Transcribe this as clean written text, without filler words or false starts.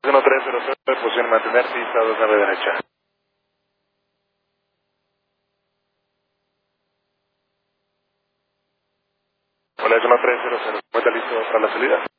1300, posición mantener, pista 29 derecha. Hola, es 1300, ¿está listo para la salida?